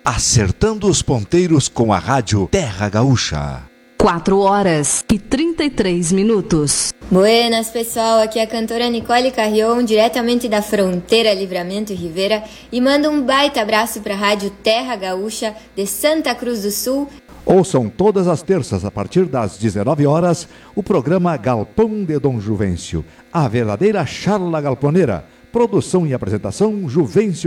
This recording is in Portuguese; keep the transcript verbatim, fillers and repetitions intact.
Acertando os ponteiros com a rádio Terra Gaúcha. quatro horas e trinta e três minutos. Buenas, pessoal. Aqui é a cantora Nicole Carrion, diretamente da fronteira Livramento e Rivera, e manda um baita abraço para a rádio Terra Gaúcha de Santa Cruz do Sul. Ouçam todas as terças, a partir das dezenove horas, o programa Galpão de Dom Juvencio, a verdadeira charla galponeira. Produção e apresentação, Juvencio